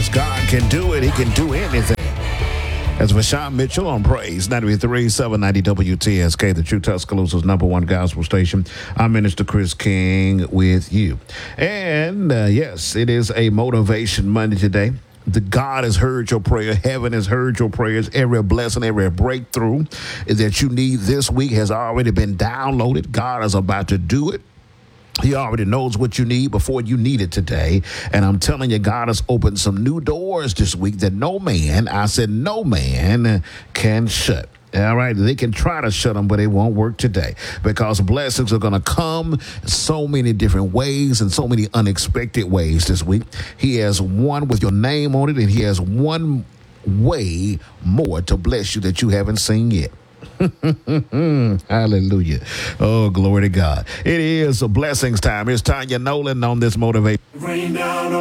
Yes, God can do it. He can do anything. That's Vashawn Mitchell on Praise 93.7 790 WTSK, the True Tuscaloosa's #1 gospel station. I'm Minister Chris King with you. And yes, it is a Motivation Monday today. The God has heard your prayer. Heaven has heard your prayers. Every blessing, every breakthrough that you need this week has already been downloaded. God is about to do it. He already knows what you need before you need it today. And I'm telling you, God has opened some new doors this week that no man, I said no man, can shut. All right, they can try to shut them, but it won't work today because blessings are going to come so many different ways and so many unexpected ways this week. He has one with your name on it, and he has one way more to bless you that you haven't seen yet. Hallelujah. Oh, glory to God. It is a blessings time. It's Tanya Nolan on this motivation. Rain down